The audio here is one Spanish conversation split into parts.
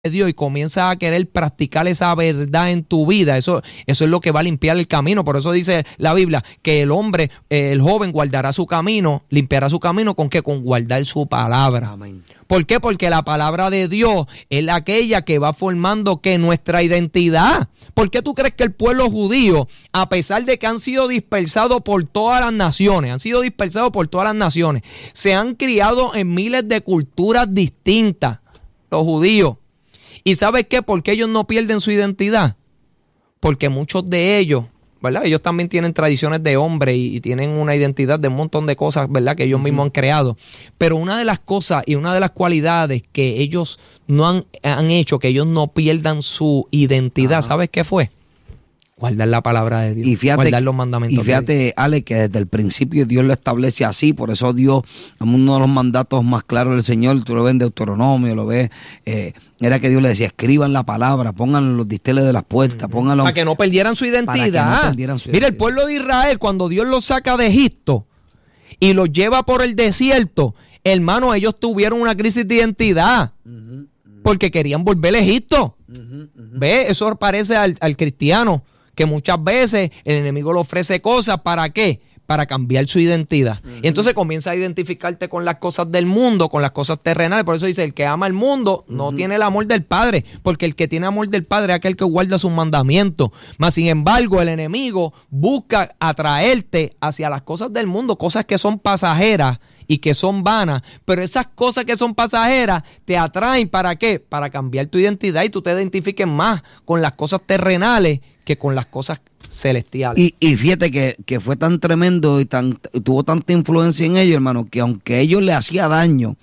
Dios y comienzas a querer practicar esa verdad en tu vida, eso es lo que va a limpiar el camino. Por eso dice la Biblia que el hombre, el joven guardará su camino, limpiará su camino ¿con qué? Con guardar su palabra. Amén. ¿Por qué? Porque la palabra de Dios es aquella que va formando que nuestra identidad. ¿Por qué tú crees que el pueblo judío, a pesar de que han sido dispersados por todas las naciones, se han criado en miles de culturas distintas, los judíos? ¿Y sabes qué? ¿Por qué ellos no pierden su identidad? Porque muchos de ellos, ¿verdad? Ellos también tienen tradiciones de hombre y tienen una identidad de un montón de cosas, ¿verdad? Que ellos mismos han creado. Pero una de las cosas y una de las cualidades que ellos no han hecho, que ellos no pierdan su identidad, ¿sabes qué fue? Guardar la palabra de Dios, y fíjate, guardar los mandamientos. Y fíjate, Ale, que desde el principio Dios lo establece así. Por eso Dios, uno de los mandatos más claros del Señor, tú lo ves en Deuteronomio, lo ves, era que Dios le decía, escriban la palabra, pónganlo en los disteles de las puertas, pónganlo. Para que no perdieran su identidad. Mira, el pueblo de Israel, cuando Dios los saca de Egipto y los lleva por el desierto, hermano, ellos tuvieron una crisis de identidad. Porque querían volver a Egipto. ¿Ves? Eso parece al cristiano, que muchas veces el enemigo le ofrece cosas, ¿para qué? Para cambiar su identidad. Y entonces comienza a identificarte con las cosas del mundo, con las cosas terrenales. Por eso dice, el que ama el mundo no tiene el amor del Padre, porque el que tiene amor del Padre es aquel que guarda sus mandamientos. Mas, sin embargo, el enemigo busca atraerte hacia las cosas del mundo, cosas que son pasajeras y que son vanas, pero esas cosas que son pasajeras te atraen, ¿para qué? Para cambiar tu identidad y tú te identifiques más con las cosas terrenales que con las cosas celestiales. Y fíjate que fue tan tremendo y tuvo tanta influencia en ellos, hermano, que aunque ellos le hacía daño,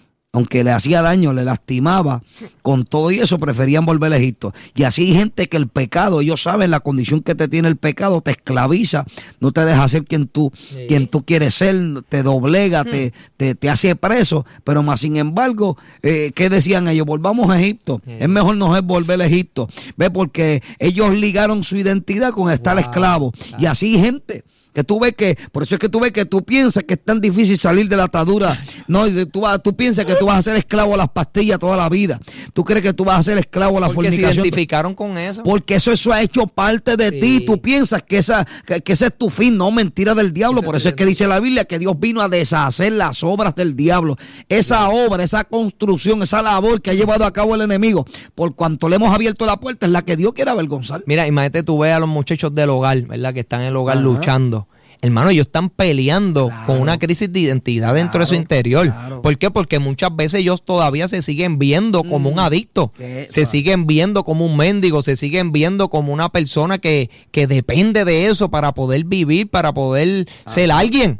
le lastimaba, con todo y eso preferían volver a Egipto. Y así hay gente que el pecado, ellos saben la condición que te tiene el pecado, te esclaviza, no te deja ser quien tú quieres ser, te doblega, te hace preso. Pero más sin embargo, ¿qué decían ellos? Volvamos a Egipto. Es mejor no es volver a Egipto. ¿Ve? Porque ellos ligaron su identidad con estar esclavo. Y así hay gente que tú ves que, por eso es que tú ves que tú piensas que es tan difícil salir de la atadura. No, tú piensas que tú vas a ser esclavo a las pastillas toda la vida. Tú crees que tú vas a ser esclavo a la fornicación. Porque se identificaron con eso. Porque eso ha hecho parte de ti. Tú piensas que ese es tu fin. No, mentira del diablo. Por eso es que dice la Biblia que Dios vino a deshacer las obras del diablo. Esa obra, esa construcción, esa labor que ha llevado a cabo el enemigo, por cuanto le hemos abierto la puerta, es la que Dios quiere avergonzar. Mira, imagínate, tú ves a los muchachos del hogar, ¿verdad? Que están en el hogar luchando. Hermano, ellos están peleando con una crisis de identidad dentro de su interior. ¿Por qué? Porque muchas veces ellos todavía se siguen viendo como un adicto, se siguen viendo como un mendigo, se siguen viendo como una persona que depende de eso para poder vivir, para poder ser alguien.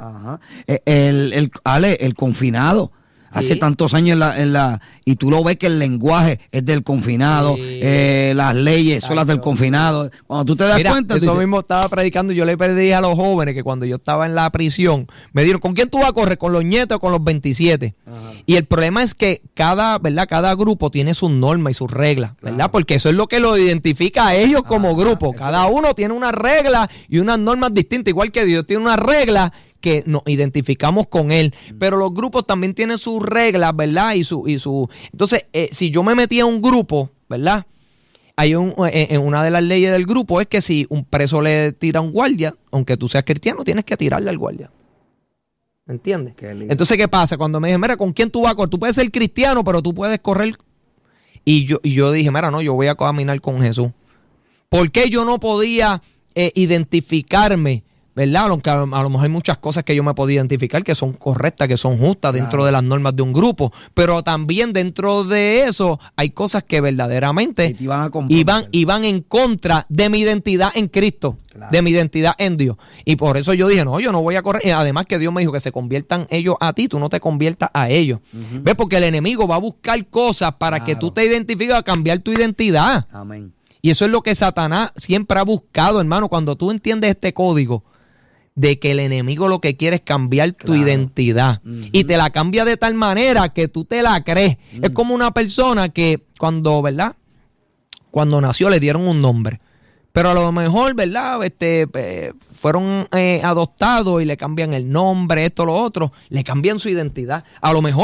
El confinado. Hace tantos años y tú lo ves que el lenguaje es del confinado, las leyes son las del confinado. Cuando tú te das cuenta... Eso mismo estaba predicando, yo le pedí a los jóvenes que cuando yo estaba en la prisión, me dijeron, ¿con quién tú vas a correr? ¿Con los nietos o con los 27? Y el problema es que cada grupo tiene sus normas y sus reglas, ¿verdad? Porque eso es lo que lo identifica a ellos como grupo. Cada uno tiene una regla y unas normas distintas, igual que Dios tiene una regla que nos identificamos con él, pero los grupos también tienen sus reglas, ¿verdad? Entonces, si yo me metí a un grupo, ¿verdad? Hay en una de las leyes del grupo es que si un preso le tira a un guardia, aunque tú seas cristiano, tienes que tirarle al guardia. ¿Me entiendes? Entonces, ¿qué pasa? Cuando me dije, mira, ¿con quién tú vas a correr? Tú puedes ser cristiano, pero tú puedes correr. Y yo dije, mira, no, yo voy a caminar con Jesús. ¿Por qué yo no podía identificarme? ¿Verdad? Aunque a lo mejor hay muchas cosas que yo me podía identificar que son correctas, que son justas dentro de las normas de un grupo, pero también dentro de eso hay cosas que verdaderamente iban en contra de mi identidad en Cristo, de mi identidad en Dios. Y por eso yo dije, no, yo no voy a correr. Y además que Dios me dijo que se conviertan ellos a ti, tú no te conviertas a ellos. ¿Ves? Porque el enemigo va a buscar cosas para que tú te identifiques, a cambiar tu identidad. Amén. Y eso es lo que Satanás siempre ha buscado, hermano. Cuando tú entiendes este código de que el enemigo lo que quiere es cambiar tu identidad. Y te la cambia de tal manera que tú te la crees. Es como una persona que ¿verdad? Cuando nació le dieron un nombre. Pero a lo mejor, ¿verdad? Fueron adoptados y le cambian el nombre, esto, lo otro. Le cambian su identidad. A lo mejor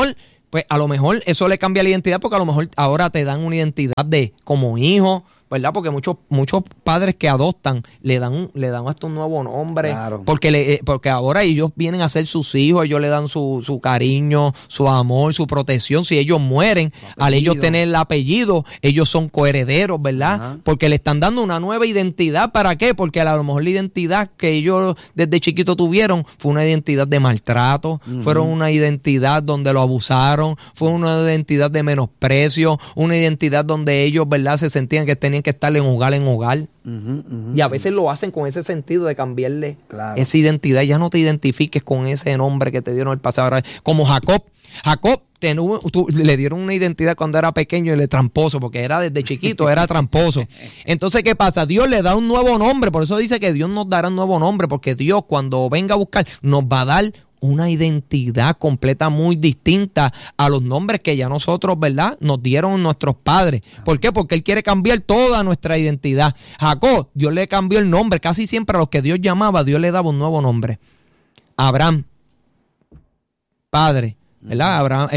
pues a lo mejor eso le cambia la identidad, porque a lo mejor ahora te dan una identidad de como hijo, ¿verdad? Porque muchos padres que adoptan le dan hasta un nuevo nombre. Claro. Porque ahora ellos vienen a ser sus hijos, ellos le dan su cariño, su amor, su protección. Si ellos mueren, al ellos tener el apellido, ellos son coherederos, ¿verdad? Ajá. Porque le están dando una nueva identidad. ¿Para qué? Porque a lo mejor la identidad que ellos desde chiquito tuvieron fue una identidad de maltrato, fueron una identidad donde lo abusaron, fue una identidad de menosprecio, una identidad donde ellos, ¿verdad?, se sentían que tenían que estar en hogar. Y a veces lo hacen con ese sentido de cambiarle esa identidad. Ya no te identifiques con ese nombre que te dieron el pasado. Como Jacob. Jacob le dieron una identidad cuando era pequeño y le tramposo, porque era desde chiquito, era tramposo. Entonces, ¿qué pasa? Dios le da un nuevo nombre. Por eso dice que Dios nos dará un nuevo nombre, porque Dios, cuando venga a buscar, nos va a dar una identidad completa muy distinta a los nombres que ya nosotros, ¿verdad?, nos dieron nuestros padres. ¿Por qué? Porque Él quiere cambiar toda nuestra identidad. Jacob, Dios le cambió el nombre. Casi siempre a los que Dios llamaba, Dios le daba un nuevo nombre. Abraham, padre, ¿verdad?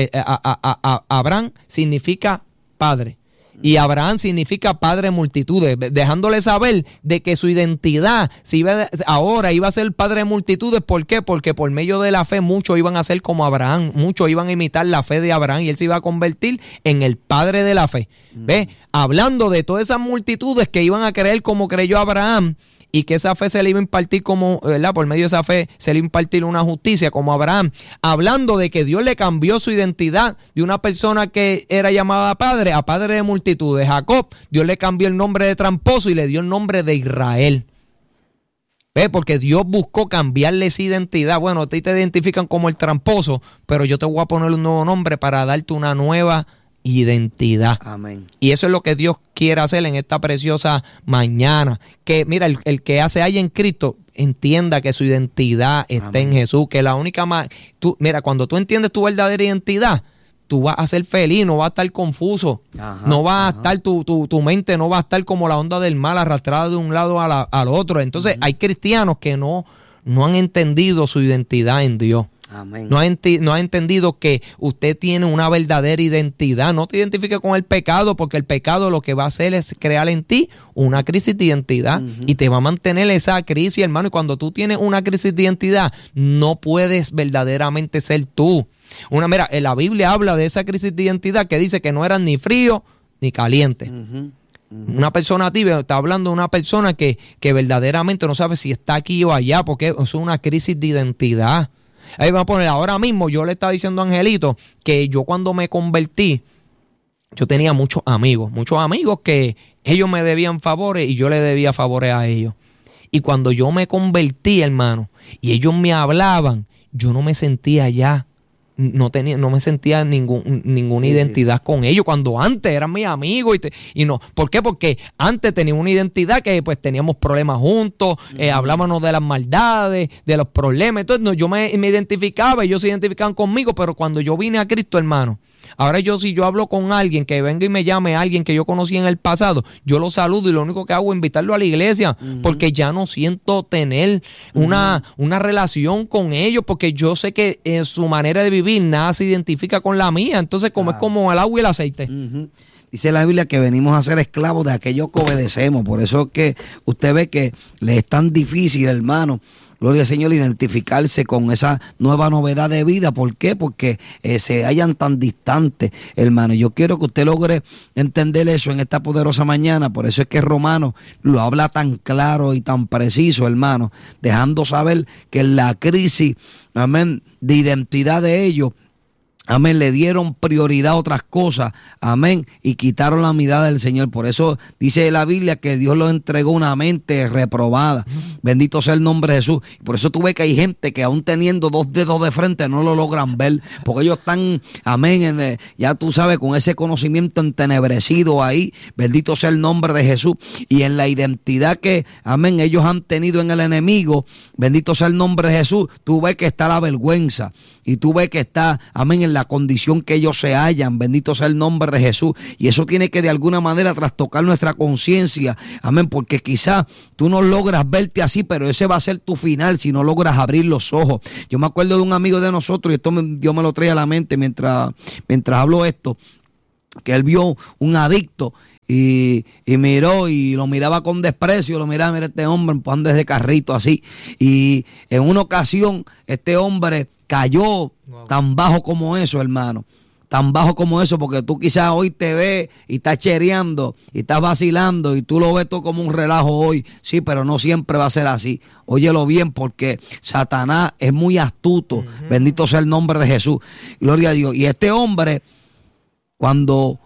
Abraham significa padre. Y Abraham significa padre de multitudes, dejándole saber de que su identidad ahora iba a ser padre de multitudes. ¿Por qué? Porque por medio de la fe muchos iban a ser como Abraham, muchos iban a imitar la fe de Abraham y él se iba a convertir en el padre de la fe. ¿Ves? Hablando de todas esas multitudes que iban a creer como creyó Abraham, y que esa fe se le iba a impartir como, ¿verdad? Por medio de esa fe se le iba a impartir una justicia como Abraham. Hablando de que Dios le cambió su identidad de una persona que era llamada padre a padre de multitudes. Jacob, Dios le cambió el nombre de tramposo y le dio el nombre de Israel. ¿Ves? Porque Dios buscó cambiarle esa identidad. Bueno, a ti te identifican como el tramposo, pero yo te voy a poner un nuevo nombre para darte una nueva identidad. Amén. Y eso es lo que Dios quiere hacer en esta preciosa mañana. Que mira, el que hace ahí en Cristo entienda que su identidad está Amén. En Jesús, que la única mira, cuando tú entiendes tu verdadera identidad, tú vas a ser feliz, no vas a estar confuso. No vas a estar, tu mente no va a estar como la onda del mal arrastrada de un lado al otro. Entonces hay cristianos que no han entendido su identidad en Dios. Amén. No ha entendido que usted tiene una verdadera identidad. No te identifiques con el pecado, porque el pecado lo que va a hacer es crear en ti una crisis de identidad y te va a mantener esa crisis, hermano. Y cuando tú tienes una crisis de identidad, no puedes verdaderamente ser tú. Mira, en la Biblia habla de esa crisis de identidad que dice que no eran ni frío ni caliente. Una persona tibia, está hablando de una persona que verdaderamente no sabe si está aquí o allá, porque es una crisis de identidad. Ahí vamos a poner, ahora mismo yo le estaba diciendo a Angelito que yo cuando me convertí, yo tenía muchos amigos que ellos me debían favores y yo le debía favores a ellos. Y cuando yo me convertí, hermano, y ellos me hablaban, yo no me sentía allá. No me sentía ninguna identidad con ellos, cuando antes eran mis amigos y no. ¿Por qué? Porque antes tenía una identidad que pues teníamos problemas juntos, hablábamos de las maldades, de los problemas. Entonces yo me identificaba, ellos se identificaban conmigo, pero cuando yo vine a Cristo, hermano, ahora si yo hablo con alguien que venga y me llame a alguien que yo conocí en el pasado, yo lo saludo y lo único que hago es invitarlo a la iglesia, porque ya no siento tener una relación con ellos, porque yo sé que en su manera de vivir nada se identifica con la mía. Entonces es como el agua y el aceite. Dice la Biblia que venimos a ser esclavos de aquellos que obedecemos. Por eso es que usted ve que le es tan difícil, hermano, gloria al Señor, identificarse con esa nueva novedad de vida. ¿Por qué? Porque se hallan tan distantes, hermano. Yo quiero que usted logre entender eso en esta poderosa mañana. Por eso es que Romanos lo habla tan claro y tan preciso, hermano, dejando saber que en la crisis, amén, de identidad de ellos, amén, le dieron prioridad a otras cosas, amén, y quitaron la mirada del Señor. Por eso dice la Biblia que Dios los entregó una mente reprobada. Bendito sea el nombre de Jesús. Por eso tú ves que hay gente que aún teniendo 2 dedos de frente no lo logran ver, porque ellos están, amén, ya tú sabes, con ese conocimiento entenebrecido ahí. Bendito sea el nombre de Jesús. Y en la identidad que, amén, ellos han tenido en el enemigo, bendito sea el nombre de Jesús, tú ves que está la vergüenza y tú ves que está, amén, en la condición que ellos se hallan. Bendito sea el nombre de Jesús. Y eso tiene que de alguna manera trastocar nuestra conciencia. Amén, porque quizás tú no logras verte así, pero ese va a ser tu final si no logras abrir los ojos. Yo me acuerdo de un amigo de nosotros, y esto Dios me lo trae a la mente mientras hablo esto, que él vio un adicto y miró y lo miraba con desprecio, lo miraba, mira este hombre empujando ese carrito así. Y en una ocasión este hombre cayó tan bajo como eso, hermano. Tan bajo como eso, porque tú quizás hoy te ves y estás chereando y estás vacilando y tú lo ves todo como un relajo hoy. Sí, pero no siempre va a ser así. Óyelo bien, porque Satanás es muy astuto. Bendito sea el nombre de Jesús. Gloria a Dios. Y este hombre, cuando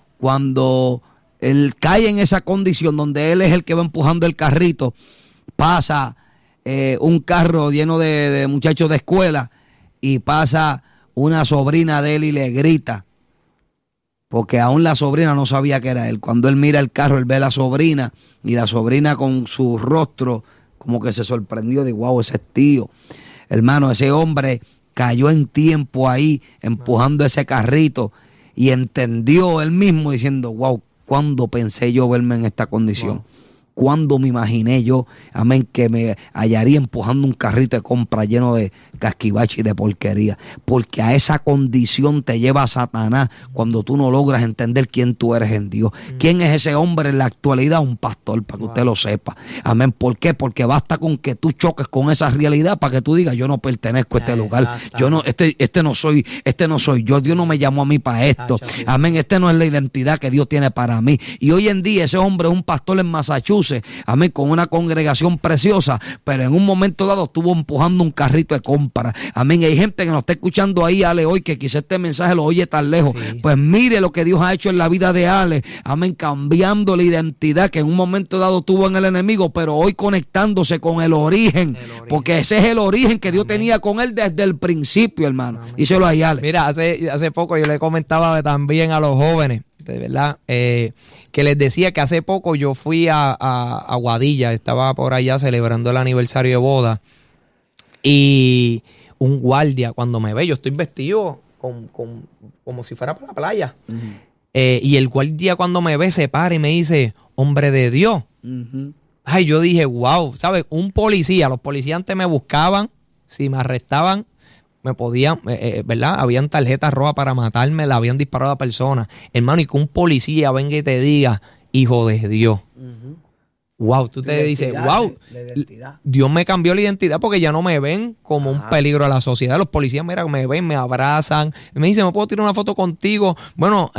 él cae en esa condición donde él es el que va empujando el carrito, pasa un carro lleno de muchachos de escuela y pasa una sobrina de él y le grita, porque aún la sobrina no sabía que era él. Cuando él mira el carro, él ve a la sobrina, y la sobrina con su rostro como que se sorprendió de wow, ese es tío. Hermano, ese hombre cayó en tiempo ahí empujando ese carrito y entendió él mismo diciendo, wow, ¿cuándo pensé yo verme en esta condición? Wow. ¿Cuándo me imaginé yo, amén, que me hallaría empujando un carrito de compra lleno de casquivache y de porquería? Porque a esa condición te lleva Satanás cuando tú no logras entender quién tú eres en Dios. ¿Quién es ese hombre en la actualidad? Un pastor, para que usted lo sepa. Amén. ¿Por qué? Porque basta con que tú choques con esa realidad para que tú digas, yo no pertenezco a este lugar. Yo no, este no soy yo. Dios no me llamó a mí para esto. Amén. Este no es la identidad que Dios tiene para mí. Y hoy en día ese hombre es un pastor en Massachusetts, amén, con una congregación preciosa, pero en un momento dado estuvo empujando un carrito de compra. Amén. Hay gente que nos está escuchando ahí, Ale, hoy, que quizá este mensaje lo oye tan lejos. Sí. Pues mire lo que Dios ha hecho en la vida de Ale. Amén. Cambiando la identidad que en un momento dado tuvo en el enemigo, pero hoy conectándose con el origen. Porque ese es el origen que Dios tenía con él desde el principio, hermano. Díselo ahí, Ale. Mira, hace poco yo le comentaba también a los jóvenes, de verdad, que les decía que hace poco yo fui a Guadilla, estaba por allá celebrando el aniversario de boda, y un guardia cuando me ve, yo estoy vestido como si fuera para la playa, y el guardia cuando me ve se para y me dice, hombre de Dios. Ay, yo dije, wow, ¿sabes? Un policía, los policías antes me buscaban, si me arrestaban, me podían, ¿verdad? Habían tarjetas rojas para matarme, la habían disparado a personas. Hermano, y que un policía venga y te diga, hijo de Dios. Wow, tú te dices, wow, Dios me cambió la identidad porque ya no me ven como un peligro a la sociedad. Los policías, mira, me ven, me abrazan, me dicen, ¿me puedo tirar una foto contigo? Bueno,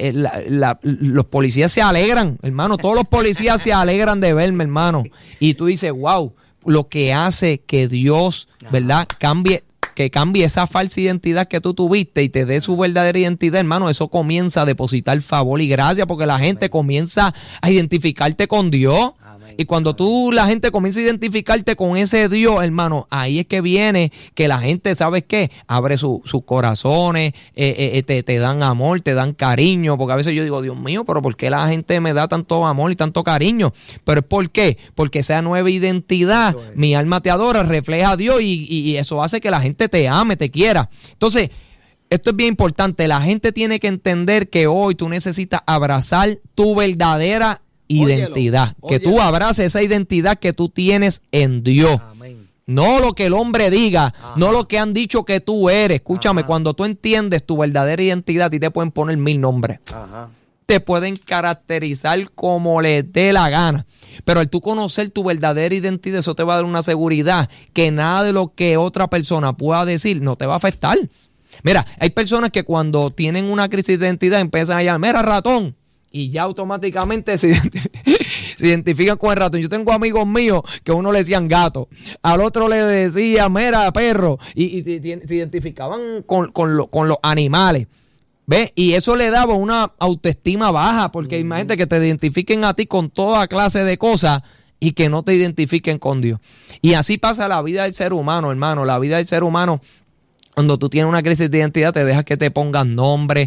los policías se alegran, hermano, todos los policías se alegran de verme, hermano. Y tú dices, wow, lo que hace que Dios, ¿verdad?, que cambie esa falsa identidad que tú tuviste y te dé su verdadera identidad, hermano, eso comienza a depositar favor y gracia porque la gente comienza a identificarte con Dios. Y cuando la gente comienza a identificarte con ese Dios, hermano, ahí es que viene que la gente, ¿sabes qué? Abre sus corazones, te dan amor, te dan cariño, porque a veces yo digo, Dios mío, pero ¿por qué la gente me da tanto amor y tanto cariño? Pero es ¿por qué? Porque esa nueva identidad, mi alma te adora, refleja a Dios y eso hace que la gente te ame, te quiera. Entonces, esto es bien importante, la gente tiene que entender que hoy tú necesitas abrazar tu verdadera identidad, óyelo. Que tú abraces esa identidad que tú tienes en Dios. Amén. No lo que el hombre diga, no lo que han dicho que tú eres. Escúchame, cuando tú entiendes tu verdadera identidad, a ti te pueden poner 1000 nombres. Te pueden caracterizar como les dé la gana. Pero al tú conocer tu verdadera identidad, eso te va a dar una seguridad que nada de lo que otra persona pueda decir no te va a afectar. Mira, hay personas que cuando tienen una crisis de identidad empiezan a llamar, mira, ratón. Y ya automáticamente se identifican con el ratón. Yo tengo amigos míos que a uno le decían gato, al otro le decían, mira, perro, y se identificaban con los animales. ¿Ves? Y eso le daba una autoestima baja, porque imagínate que te identifiquen a ti con toda clase de cosas y que no te identifiquen con Dios. Y así pasa la vida del ser humano, hermano. La vida del ser humano Cuando tú tienes una crisis de identidad, te dejas que te pongan nombre,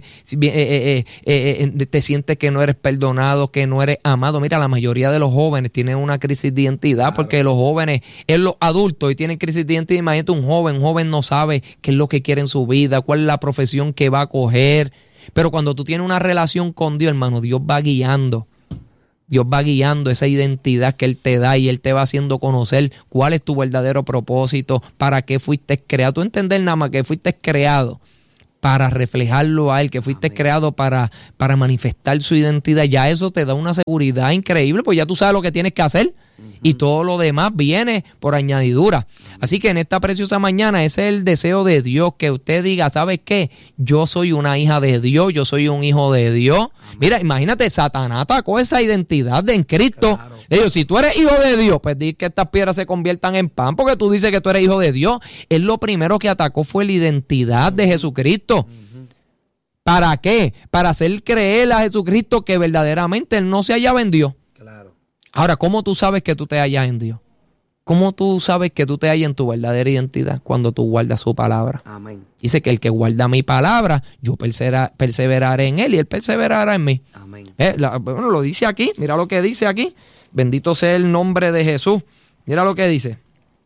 te sientes que no eres perdonado, que no eres amado. Mira, la mayoría de los jóvenes tienen una crisis de identidad, claro, porque los jóvenes, los adultos, y tienen crisis de identidad. Imagínate un joven no sabe qué es lo que quiere en su vida, cuál es la profesión que va a coger. Pero cuando tú tienes una relación con Dios, hermano, Dios va guiando esa identidad que Él te da y Él te va haciendo conocer cuál es tu verdadero propósito, para qué fuiste creado. Tú entender nada más que fuiste creado para reflejarlo a Él, que fuiste creado para manifestar su identidad. Ya eso te da una seguridad increíble, pues ya tú sabes lo que tienes que hacer y todo lo demás viene por añadidura. Así que en esta preciosa mañana ese es el deseo de Dios, que usted diga, ¿sabes qué? Yo soy una hija de Dios, yo soy un hijo de Dios. Mira, imagínate, Satanás atacó esa identidad en Cristo. Claro. Le digo, si tú eres hijo de Dios, pues di que estas piedras se conviertan en pan, porque tú dices que tú eres hijo de Dios. Él lo primero que atacó fue la identidad de Jesucristo. ¿Para qué? Para hacer creer a Jesucristo que verdaderamente Él no se hallaba en Dios. Claro. Ahora, ¿cómo tú sabes que tú te hallas en Dios? ¿Cómo tú sabes que tú te hallas en tu verdadera identidad? Cuando tú guardas su palabra. Amén. Dice que el que guarda mi palabra, yo perseveraré en él y él perseverará en mí. Amén. Bueno, lo dice aquí, mira lo que dice aquí. Bendito sea el nombre de Jesús. Mira lo que dice.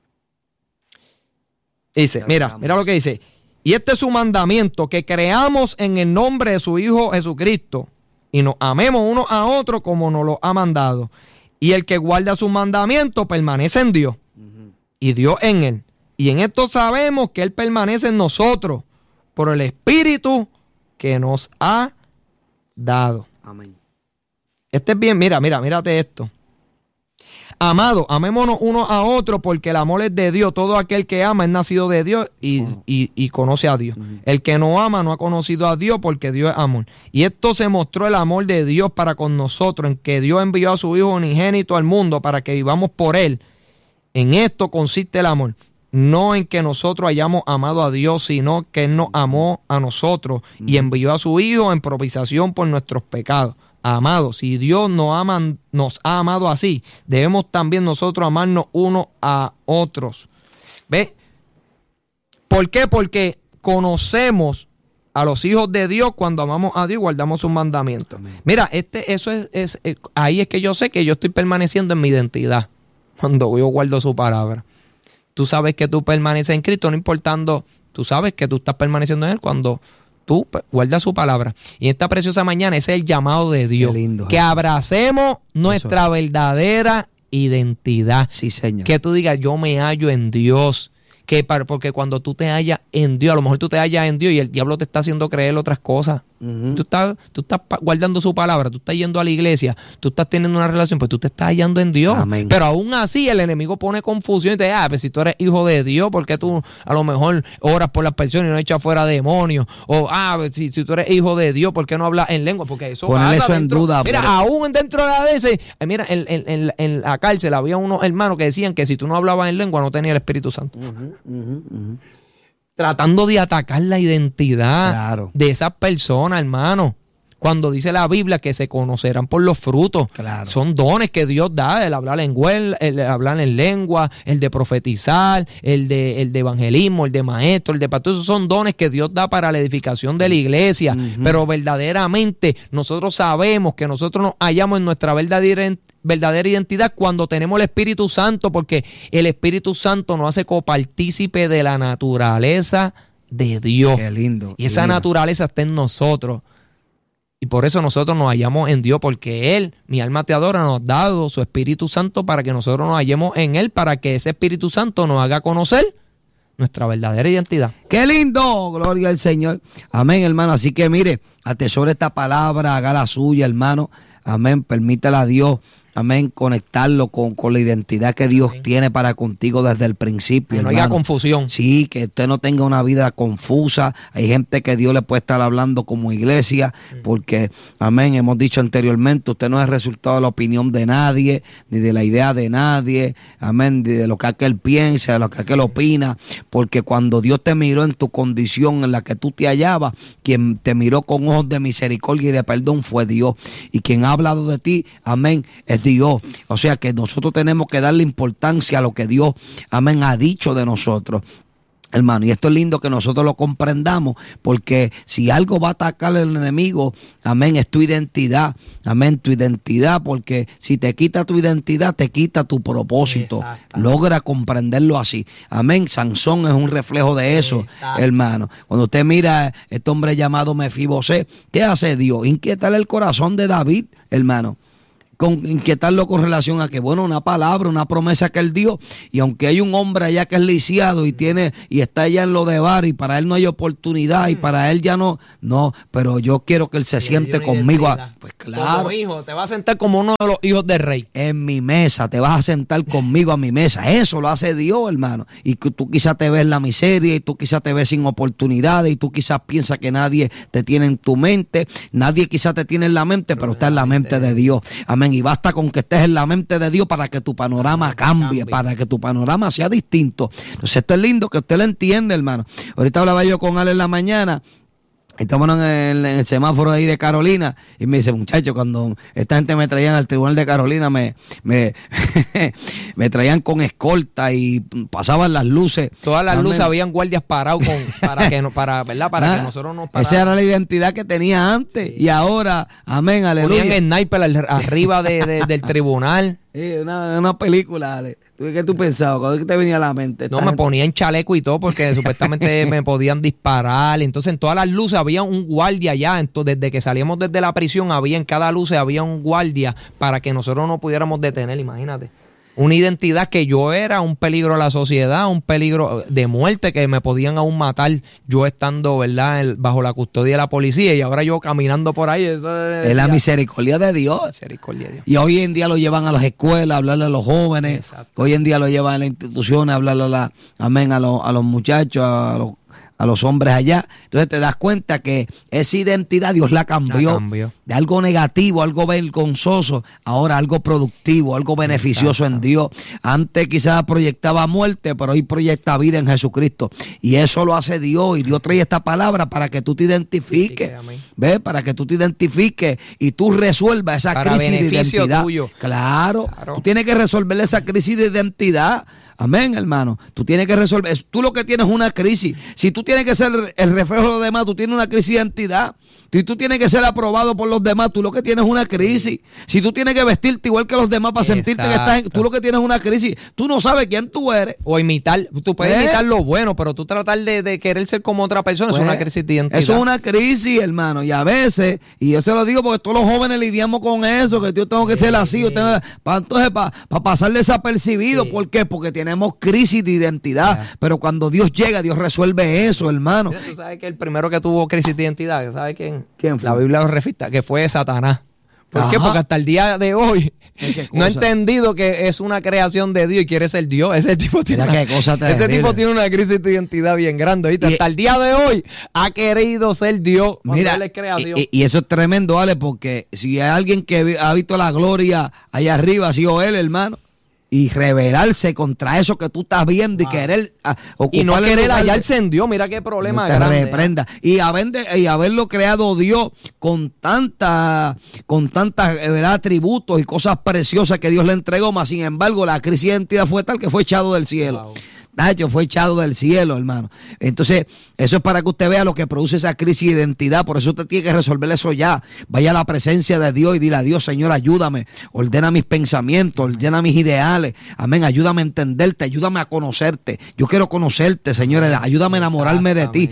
Dice, mira lo que dice. Y este es su mandamiento, que creamos en el nombre de su Hijo Jesucristo y nos amemos unos a otros como nos lo ha mandado. Y el que guarda sus mandamientos permanece en Dios y Dios en él. Y en esto sabemos que Él permanece en nosotros por el Espíritu que nos ha dado. Amén. Este es bien, mírate esto. Amado, amémonos unos a otros porque el amor es de Dios. Todo aquel que ama es nacido de Dios y conoce a Dios. El que no ama no ha conocido a Dios porque Dios es amor. Y esto se mostró el amor de Dios para con nosotros, en que Dios envió a su Hijo unigénito al mundo para que vivamos por Él. En esto consiste el amor. No en que nosotros hayamos amado a Dios, sino que Él nos amó a nosotros y envió a su Hijo en propiciación por nuestros pecados. Amados, si Dios nos ha amado así, debemos también nosotros amarnos unos a otros. ¿Ve? ¿Por qué? Porque conocemos a los hijos de Dios cuando amamos a Dios y guardamos sus mandamientos. Amén. Mira, ahí es que yo sé que yo estoy permaneciendo en mi identidad cuando yo guardo su palabra. Tú sabes que tú permaneces en Cristo, no importando, tú sabes que tú estás permaneciendo en Él cuando tú guardas su palabra. Y en esta preciosa mañana ese es el llamado de Dios. Qué lindo, que abracemos nuestra verdadera identidad. Sí, Señor. Que tú digas, yo me hallo en Dios. Porque cuando tú te hallas en Dios, a lo mejor tú te hallas en Dios y el diablo te está haciendo creer otras cosas. Tú estás guardando su palabra, tú estás yendo a la iglesia, tú estás teniendo una relación, pues tú te estás hallando en Dios. Amén. Pero aún así el enemigo pone confusión y te dice, pues si tú eres hijo de Dios, ¿por qué tú a lo mejor oras por las personas y no echas fuera demonios? O si tú eres hijo de Dios, ¿por qué no hablas en lengua? Porque eso poner eso en duda. Mira, aún dentro de la de ese, mira, en la cárcel había unos hermanos que decían que si tú no hablabas en lengua no tenías el Espíritu Santo. Tratando de atacar la identidad de esas personas, hermano. Cuando dice la Biblia que se conocerán por los frutos, son dones que Dios da, el hablar en lengua, el de profetizar, el de evangelismo, el de maestro, el de pastor. Esos son dones que Dios da para la edificación de la iglesia. Pero verdaderamente nosotros sabemos que nosotros nos hallamos en nuestra verdadera identidad cuando tenemos el Espíritu Santo, porque el Espíritu Santo nos hace copartícipe de la naturaleza de Dios. Qué lindo. Y esa naturaleza está en nosotros. Y por eso nosotros nos hallamos en Dios, porque Él, mi alma te adora, nos ha dado su Espíritu Santo para que nosotros nos hallemos en Él, para que ese Espíritu Santo nos haga conocer nuestra verdadera identidad. ¡Qué lindo! Gloria al Señor. Amén, hermano. Así que mire, atesore esta palabra, haga la suya, hermano. Amén. Permítela a Dios, amén, conectarlo con la identidad que Dios tiene para contigo desde el principio. Que no haya confusión. Sí, que usted no tenga una vida confusa. Hay gente que Dios le puede estar hablando como iglesia, porque, amén, hemos dicho anteriormente, usted no es resultado de la opinión de nadie, ni de la idea de nadie, amén, ni de lo que aquel piensa, de lo que aquel opina, porque cuando Dios te miró en tu condición en la que tú te hallabas, quien te miró con ojos de misericordia y de perdón fue Dios, y quien ha hablado de ti, amén, es Dios. O sea que nosotros tenemos que darle importancia a lo que Dios, amén, ha dicho de nosotros. Hermano, y esto es lindo que nosotros lo comprendamos, porque si algo va a atacar al enemigo, amén, es tu identidad, amén, tu identidad, porque si te quita tu identidad, te quita tu propósito. Logra comprenderlo así, amén. Sansón es un reflejo de eso, hermano. Cuando usted mira este hombre llamado Mefibosé, ¿qué hace Dios? Inquietar el corazón de David, hermano. Inquietarlo con relación a que, bueno, una palabra, una promesa que él dio, y aunque hay un hombre allá que es lisiado y está allá en lo de bar, y para él no hay oportunidad, y para él ya no, pero yo quiero que él se siente conmigo. Pues claro. Como hijo, te vas a sentar como uno de los hijos del rey. En mi mesa, te vas a sentar conmigo a mi mesa. Eso lo hace Dios, hermano. Y que tú quizás te ves en la miseria, y tú quizás te ves sin oportunidades, y tú quizás piensas que nadie te tiene en tu mente, nadie quizás te tiene en la mente, pero está en la mente de Dios. Amén. Y basta con que estés en la mente de Dios para que tu panorama cambie, para que tu panorama sea distinto. Entonces esto es lindo que usted lo entienda, hermano. Ahorita hablaba yo con Ale en la mañana. Estamos en el semáforo ahí de Carolina y me dice, muchacho, cuando esta gente me traían al tribunal de Carolina, me traían con escolta y pasaban las luces. Todas las luces habían guardias parados para que nosotros nos paráramos. Esa era la identidad que tenía antes, sí. Y ahora, amén, aleluya. Ponían el sniper arriba del tribunal. Una película, Ale. ¿Qué tú pensabas? ¿Cuándo te venía a la mente? No, me ponían chaleco y todo porque supuestamente me podían disparar. Entonces en todas las luces había un guardia allá. Entonces, desde que salíamos desde la prisión, en cada luz había un guardia para que nosotros no pudiéramos detener, imagínate. Una identidad que yo era un peligro a la sociedad, un peligro de muerte, que me podían aún matar yo estando, ¿verdad?, bajo la custodia de la policía, y ahora yo caminando por ahí. Eso es la misericordia de Dios. Misericordia de Dios. Y hoy en día lo llevan a las escuelas, a hablarle a los jóvenes. Exacto. Hoy en día lo llevan a las instituciones, a hablarle a los muchachos, a los hombres allá. Entonces te das cuenta que esa identidad Dios la cambió. De algo negativo, algo vergonzoso, ahora algo productivo, algo beneficioso. Exacto. En Dios. Antes quizás proyectaba muerte, pero hoy proyecta vida en Jesucristo. Y eso lo hace Dios, y Dios trae esta palabra para que tú te identifiques. ¿Ves? Para que tú te identifiques y tú resuelvas esa crisis de identidad. Tuyo. Claro. Tú tienes que resolver esa crisis de identidad. Amén, hermano. Tú tienes que resolver. Tú lo que tienes es una crisis. Si tú tienes que ser el reflejo de los demás, tú tienes una crisis de identidad. Si tú tienes que ser aprobado por los demás, tú lo que tienes es una crisis. Si tú tienes que vestirte igual que los demás para sentirte que estás tú lo que tienes es una crisis. Tú no sabes quién tú eres. O imitar. Tú puedes imitar lo bueno, pero tú tratar de querer ser como otra persona, es una crisis de identidad. Eso es una crisis, hermano. Y a veces, y yo se lo digo porque todos los jóvenes lidiamos con eso, que yo tengo que ser así. Entonces, para pasar desapercibido. Sí. ¿Por qué? Porque tenemos crisis de identidad. Pero cuando Dios llega, Dios resuelve eso, hermano. Mira, tú sabes que el primero que tuvo crisis de identidad, ¿sabes quién? ¿Quién fue? La Biblia lo refita, que fue Satanás. ¿Por qué? Porque hasta el día de hoy no ha entendido que es una creación de Dios y quiere ser Dios. Ese tipo tiene una crisis de identidad bien grande. ¿Viste? Hasta el día de hoy ha querido ser Dios. Mira, él es creación. Y eso es tremendo, Ale, porque si hay alguien que ha visto la gloria allá arriba, ha sido él, hermano. Y rebelarse contra eso que tú estás viendo, y querer ocupar, y no querer hallarse en Dios. Mira qué problema te grande. Reprenda. Y haberlo creado Dios con tantas ¿verdad?, atributos y cosas preciosas que Dios le entregó, más sin embargo la crisis de identidad fue tal que fue echado del cielo. Wow. Fue echado del cielo, hermano. Entonces, eso es para que usted vea lo que produce esa crisis de identidad. Por eso usted tiene que resolver eso ya. Vaya a la presencia de Dios y dile a Dios, Señor, ayúdame. Ordena mis pensamientos, ordena mis ideales. Amén. Ayúdame a entenderte, ayúdame a conocerte. Yo quiero conocerte, Señor. Ayúdame a enamorarme de ti.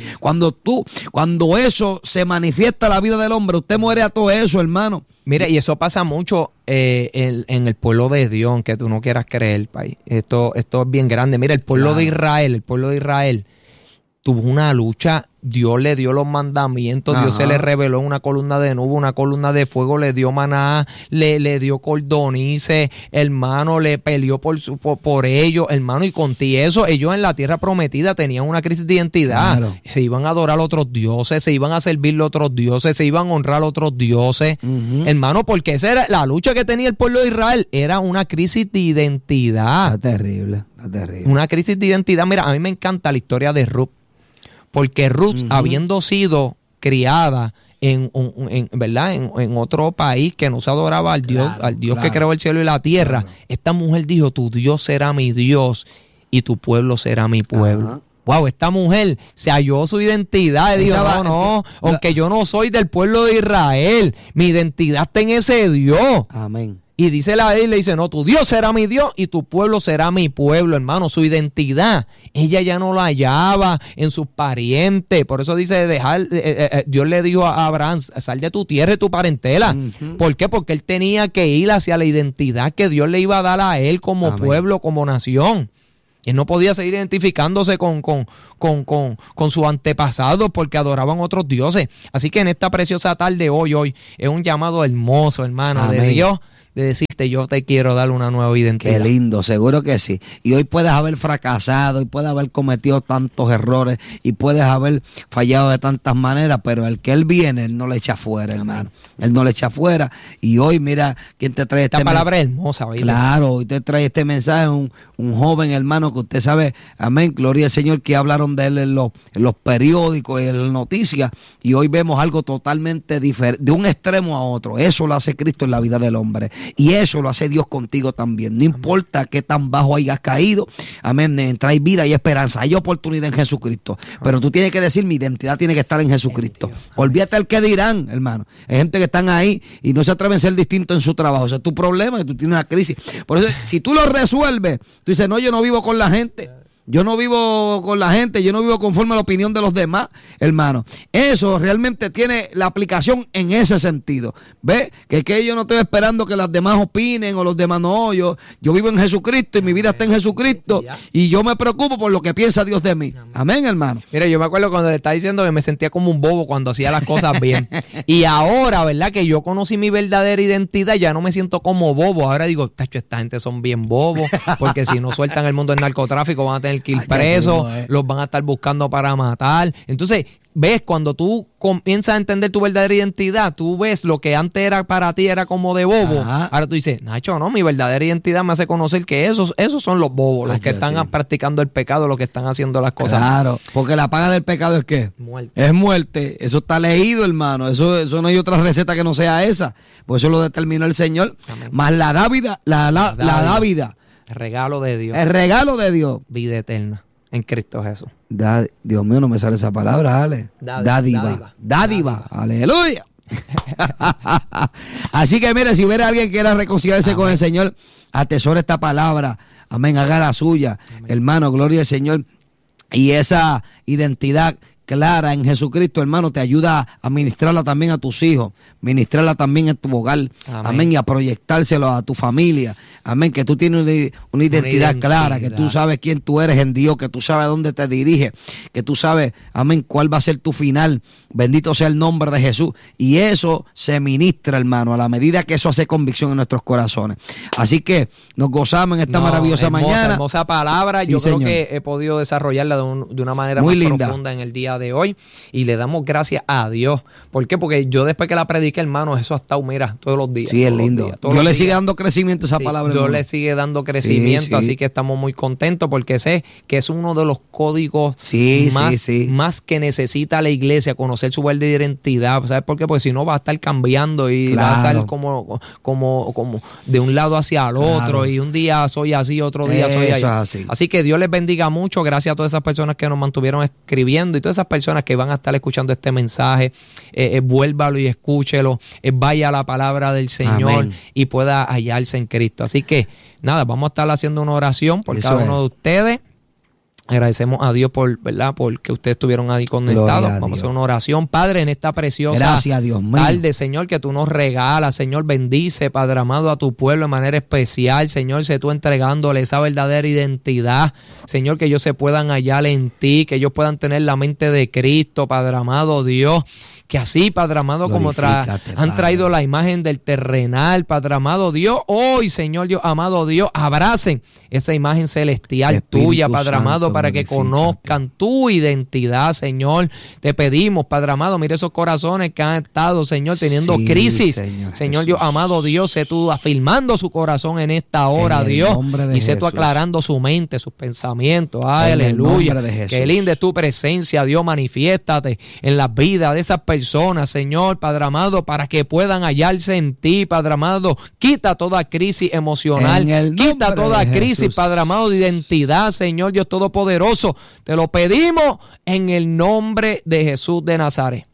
Cuando eso se manifiesta en la vida del hombre, usted muere a todo eso, hermano. Mire, y eso pasa mucho en el pueblo de Dios, aunque tú no quieras creer, país. Esto es bien grande. Mira, el pueblo de Israel tuvo una lucha. Dios le dio los mandamientos. Ajá. Dios se le reveló en una columna de nube, una columna de fuego, le dio maná, le dio cordonices, hermano, le peleó por ellos, hermano, y con eso ellos en la tierra prometida tenían una crisis de identidad. Claro. Se iban a adorar a otros dioses, se iban a servir a otros dioses, se iban a honrar a otros dioses, hermano, porque esa era la lucha que tenía el pueblo de Israel, era una crisis de identidad. Está terrible. Una crisis de identidad. Mira, a mí me encanta la historia de Ruth. Porque Ruth, habiendo sido criada ¿verdad? En otro país que no se adoraba al Dios, que creó el cielo y la tierra, esta mujer dijo, tu Dios será mi Dios y tu pueblo será mi pueblo. wow, esta mujer se halló su identidad y dijo, no, aunque yo no soy del pueblo de Israel, mi identidad está en ese Dios. Amén. Y dice la Biblia, dice, no, tu Dios será mi Dios y tu pueblo será mi pueblo, hermano. Su identidad, ella ya no la hallaba en sus parientes. Por eso dice, Dios le dijo a Abraham, sal de tu tierra y tu parentela. ¿Por qué? Porque él tenía que ir hacia la identidad que Dios le iba a dar a él como pueblo, como nación. Él no podía seguir identificándose con sus antepasados porque adoraban otros dioses. Así que en esta preciosa tarde, hoy, es un llamado hermoso, hermano, de Dios, de decirte, yo te quiero dar una nueva identidad. Qué lindo, seguro que sí. Y hoy puedes haber fracasado, y puedes haber cometido tantos errores, y puedes haber fallado de tantas maneras, pero el que Él viene, Él no le echa fuera, hermano. Él no le echa fuera. Y hoy, mira, ¿quién te trae esta palabra hermosa? ¿Verdad? Claro, hoy te trae este mensaje, un joven hermano que usted sabe, amén, gloria al Señor, que hablaron de él en los periódicos y en las noticias, y hoy vemos algo totalmente diferente, de un extremo a otro. Eso lo hace Cristo en la vida del hombre. Y eso lo hace Dios contigo también. No importa qué tan bajo hayas caído, amén, trae vida y esperanza. Hay oportunidad en Jesucristo. Pero tú tienes que decir, mi identidad tiene que estar en Jesucristo. Olvídate el que dirán, hermano. Hay gente que están ahí y no se atreven a ser distintos en su trabajo. O sea, es tu problema, que tú tienes una crisis. Por eso, si tú lo resuelves, tú dices, no, yo no vivo con la gente. Yo no vivo con la gente, yo no vivo conforme a la opinión de los demás, hermano. Eso realmente tiene la aplicación en ese sentido. ¿Ves? Que yo no estoy esperando que las demás opinen o los demás no. Yo vivo en Jesucristo y mi vida está en Jesucristo y yo me preocupo por lo que piensa Dios de mí. Amén, hermano. Mira, yo me acuerdo cuando le estaba diciendo que me sentía como un bobo cuando hacía las cosas bien. Y ahora, ¿verdad? Que yo conocí mi verdadera identidad, ya no me siento como bobo. Ahora digo, tacho, esta gente son bien bobos, porque si no sueltan el mundo del narcotráfico van a tener que ir presos, los van a estar buscando para matar. Entonces, ves, cuando tú comienzas a entender tu verdadera identidad, tú ves lo que antes era para ti era como de bobo. Ajá. Ahora tú dices, Nacho, no, mi verdadera identidad me hace conocer que esos son los bobos, los que están practicando el pecado, los que están haciendo las cosas. Claro, porque la paga del pecado es ¿qué? Muerte. Es muerte. Eso está leído, hermano. Eso no hay otra receta que no sea esa. Por eso lo determinó el Señor. Amén. Más la dávida. El regalo de Dios. El regalo de Dios. Vida eterna en Cristo Jesús. Dios mío, no me sale esa palabra, Ale. Dádiva. Aleluya. Así que mire, si hubiera alguien que quiera reconciliarse con el Señor, atesora esta palabra. Amén, haga la suya. Amén. Hermano, gloria al Señor. Y esa identidad clara en Jesucristo, hermano, te ayuda a ministrarla también a tus hijos, ministrarla también en tu hogar, amén, y a proyectárselo a tu familia, amén, que tú tienes una identidad clara, que tú sabes quién tú eres en Dios, que tú sabes a dónde te diriges, que tú sabes, amén, cuál va a ser tu final, bendito sea el nombre de Jesús, y eso se ministra, hermano, a la medida que eso hace convicción en nuestros corazones. Así que nos gozamos en esta maravillosa mañana. Hermosa palabra, sí, yo creo que he podido desarrollarla de una manera muy más profunda en el día de hoy, y le damos gracias a Dios. ¿Por qué? Porque yo después que la prediqué, hermano, eso ha estado, mira, todos los días. Sí, es lindo. Dios le sigue dando crecimiento a esa palabra. Dios le sigue dando crecimiento, así que estamos muy contentos porque sé que es uno de los códigos más que necesita la iglesia, conocer su verdadera identidad. ¿Sabes por qué? Porque si no va a estar cambiando y va a estar como de un lado hacia el otro, y un día soy así, otro día soy allá. Así que Dios les bendiga mucho. Gracias a todas esas personas que nos mantuvieron escribiendo y todas esas personas que van a estar escuchando este mensaje. Vuélvalo y escúchelo, vaya a la palabra del Señor y pueda hallarse en Cristo. Así que nada, vamos a estar haciendo una oración por cada uno de ustedes. Agradecemos a Dios porque ustedes estuvieron ahí conectados. Vamos a hacer una oración. Padre, en esta preciosa tarde, Señor, que tú nos regalas, Señor, bendice, Padre amado, a tu pueblo de manera especial. Señor, sé tú entregándole esa verdadera identidad. Señor, que ellos se puedan hallar en ti, que ellos puedan tener la mente de Cristo, Padre amado, Dios. Que así, Padre amado, como han traído la imagen del terrenal, Padre amado Dios, hoy, Señor Dios amado Dios, abracen esa imagen celestial Espíritu tuya, Padre Santo, amado, para que conozcan tu identidad, Señor. Te pedimos, Padre amado, mire esos corazones que han estado, Señor, teniendo crisis. Señor Dios amado Dios, sé tú afirmando su corazón en esta hora, Dios, y sé tú aclarando su mente, sus pensamientos. Aleluya. Qué linda es tu presencia, Dios, manifiéstate en las vidas de esas personas, personas, Señor, Padre amado, para que puedan hallarse en ti, Padre amado. Quita toda crisis emocional, quita toda crisis, Padre amado, de identidad, Señor Dios Todopoderoso. Te lo pedimos en el nombre de Jesús de Nazaret.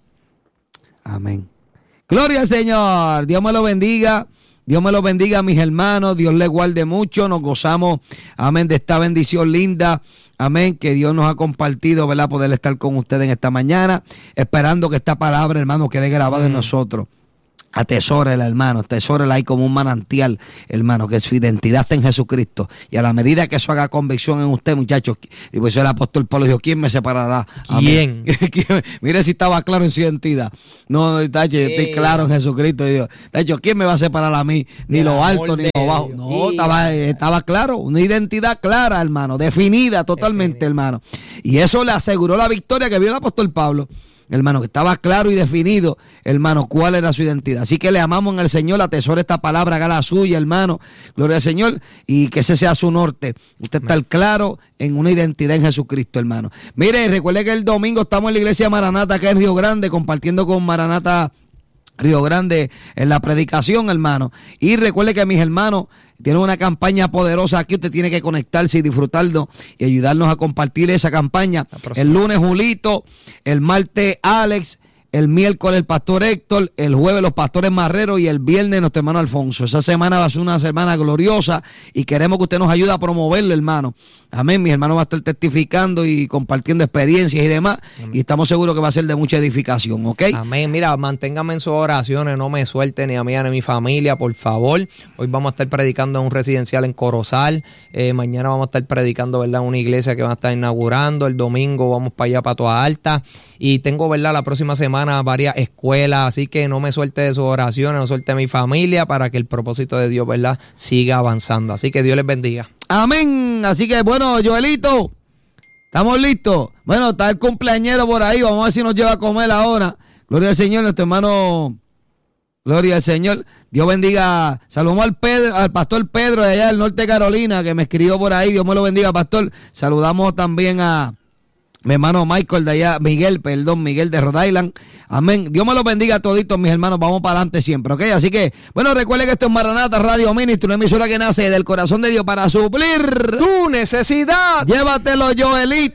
Amén. Gloria al Señor. Dios me lo bendiga. Dios me lo bendiga, mis hermanos. Dios les guarde mucho. Nos gozamos, amén, de esta bendición linda. Amén, que Dios nos ha compartido, ¿verdad? Poder estar con ustedes en esta mañana, esperando que esta palabra, hermano, quede grabada en nosotros. Atesórela, hermano, atesórela ahí como un manantial, hermano, que su identidad está en Jesucristo. Y a la medida que eso haga convicción en usted, muchachos, y pues el apóstol Pablo dijo, ¿quién me separará? ¿Quién? Mire si estaba claro en su identidad. No, tacho, yo estoy claro en Jesucristo. Tacho, ¿quién me va a separar a mí? Ni lo alto, ni lo bajo. No, estaba claro, una identidad clara, hermano, definida totalmente, hermano. Y eso le aseguró la victoria que vio el apóstol Pablo. Hermano, que estaba claro y definido, hermano, cuál era su identidad. Así que le amamos en el Señor, atesore esta palabra, haga la suya, hermano. Gloria al Señor, y que ese sea su norte. Usted está claro en una identidad en Jesucristo, hermano. Mire, recuerde que el domingo estamos en la iglesia Maranata, acá en Río Grande, compartiendo con Maranata Río Grande en la predicación, hermano. Y recuerde que mis hermanos tienen una campaña poderosa aquí. Usted tiene que conectarse y disfrutarlo y ayudarnos a compartir esa campaña. El lunes Julito, el martes Alex, el miércoles el pastor Héctor, el jueves los pastores Marrero y el viernes nuestro hermano Alfonso. Esa semana va a ser una semana gloriosa y queremos que usted nos ayude a promoverlo, hermano. Amén. Mis hermanos van a estar testificando y compartiendo experiencias y demás. Amén. Y estamos seguros que va a ser de mucha edificación, ¿ok? Amén. Mira, manténgame en sus oraciones, no me suelte ni a mí ni a mi familia, por favor. Hoy vamos a estar predicando en un residencial en Corozal. Mañana vamos a estar predicando, ¿verdad?, en una iglesia que va a estar inaugurando. El domingo vamos para allá, para Toa Alta. Y tengo, ¿verdad?, la próxima semana varias escuelas, así que no me suelte de sus oraciones, no suelte a mi familia para que el propósito de Dios, ¿verdad?, siga avanzando. Así que Dios les bendiga. Amén. Así que bueno, Joelito, ¿estamos listos? Bueno, está el cumpleañero por ahí, vamos a ver si nos lleva a comer ahora. Gloria al Señor, nuestro hermano. Gloria al Señor. Dios bendiga. Saludamos al pastor Pedro de allá del norte de Carolina, que me escribió por ahí. Dios me lo bendiga, pastor. Saludamos también a mi hermano Michael de allá, Miguel de Rhode Island. Amén. Dios me los bendiga a toditos, mis hermanos. Vamos para adelante siempre, ¿ok? Así que, bueno, recuerden que esto es Maranata Radio Ministry, una emisora que nace del corazón de Dios para suplir tu necesidad. Llévatelo, Joelito.